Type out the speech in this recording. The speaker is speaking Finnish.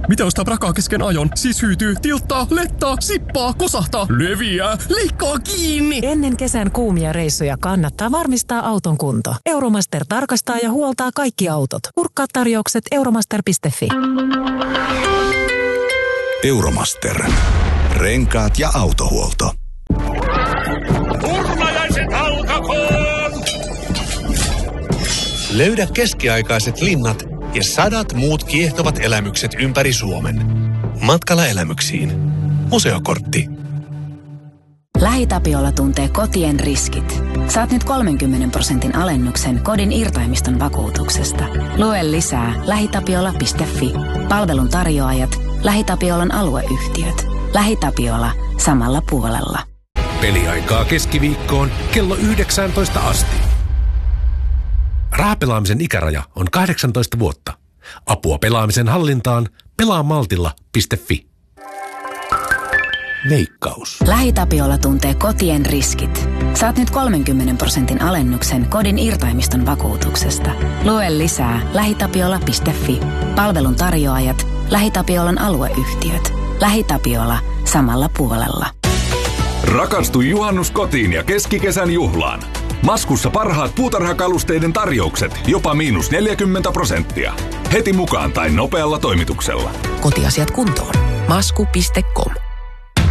Mitä ostaa prakaa kesken ajon? Siis hyytyy, tilttaa, lettaa, sippaa, kosahtaa, leviää, leikkaa kiinni. Ennen kesän kuumia reissuja kannattaa varmistaa auton kunto. Euromaster tarkastaa ja huoltaa kaikki autot. Kurkkaa tarjoukset euromaster.fi. Euromaster. Renkaat ja autohuolto. Urnajaiset alkakoon! Löydä keskiaikaiset linnat ja 100 muut kiehtovat elämykset ympäri Suomen. Matkalla elämyksiin. Museokortti. LähiTapiola tuntee kotien riskit. Saat nyt 30% alennuksen kodin irtaimiston vakuutuksesta. Lue lisää lähitapiola.fi. Palvelun tarjoajat, LähiTapiolan alueyhtiöt. LähiTapiola samalla puolella. Peliaikaa keskiviikkoon kello 19 asti. Rahapelaamisen ikäraja on 18 vuotta. Apua pelaamisen hallintaan pelaamaltilla.fi. Veikkaus. LähiTapiola tuntee kotien riskit. Saat nyt 30% alennuksen kodin irtaimiston vakuutuksesta. Lue lisää lähitapiola.fi. Palvelun tarjoajat, LähiTapiolan alueyhtiöt. LähiTapiola samalla puolella. Rakastu juhannuskotiin ja keskikesän juhlaan. Maskussa parhaat puutarhakalusteiden tarjoukset, jopa -40%. Heti mukaan tai nopealla toimituksella. Kotiasiat kuntoon. Masku.com.